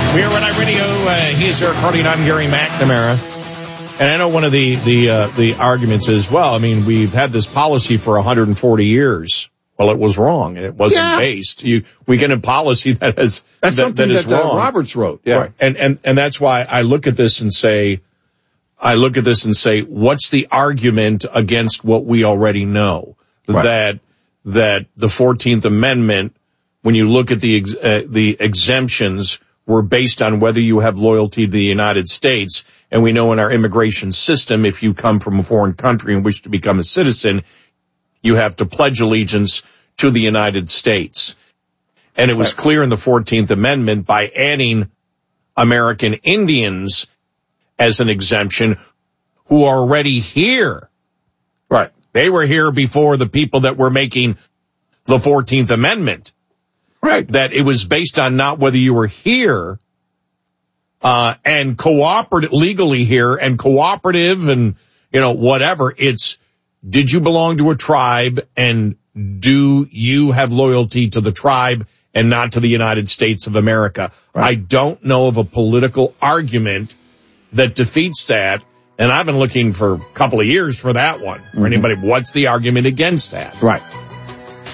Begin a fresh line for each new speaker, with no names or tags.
We are Red Eye Radio. He's Eric Hardy, and I'm Gary McNamara. And I know one of the arguments is, well, I mean, we've had this policy for 140 years. Well, it was wrong, and it wasn't based. We get a policy that is
that's
that,
something
that is
that
wrong.
Roberts wrote. Yeah,
right. And that's why I look at this and say, what's the argument against what we already know? Right. That the 14th Amendment, when you look at the exemptions, were based on whether you have loyalty to the United States. And we know in our immigration system, if you come from a foreign country and wish to become a citizen, you have to pledge allegiance to the United States. And it was clear in the 14th Amendment by adding American Indians as an exemption who are already here.
Right.
They were here before the people that were making the 14th Amendment.
Right.
That it was based on not whether you were here, and cooperative, legally here and cooperative and, whatever. It's, did you belong to a tribe and do you have loyalty to the tribe and not to the United States of America? Right. I don't know of a political argument that defeats that. And I've been looking for a couple of years for that one. For anybody, what's the argument against that?
Right.